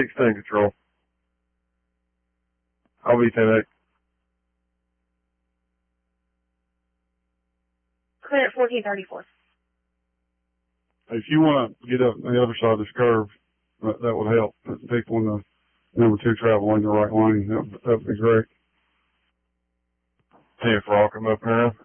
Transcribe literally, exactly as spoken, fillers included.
sixteen control. I'll be ten eight. Clear at fourteen thirty-four. If you want to get up the other side of this curve, that, that would help. People in the number two travel in the right lane. That that would be great. ten four, I'll come up now.